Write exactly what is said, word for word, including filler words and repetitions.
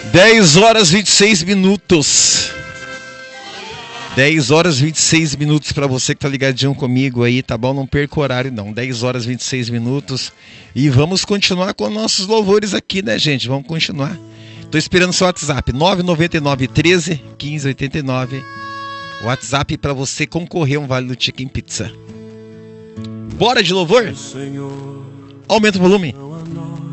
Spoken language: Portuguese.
dez horas e vinte e seis minutos. dez horas e vinte e seis minutos para você que tá ligadinho comigo aí, tá bom? Não perca o horário não. dez horas e vinte e seis minutos. E vamos continuar com nossos louvores aqui, né, gente? Vamos continuar. Tô esperando seu WhatsApp, nove nove nove, treze, quinze, oitenta e nove. WhatsApp para você concorrer a um vale do Chicken Pizza. Bora de louvor? Aumenta o volume.